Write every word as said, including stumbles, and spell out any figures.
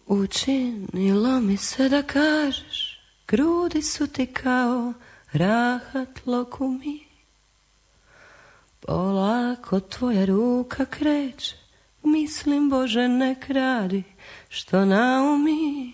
Učinilo mi se da kažeš, grudi su ti kao rahat lokumi. Polako tvoja ruka kreće, mislim Bože nek radi što naumi.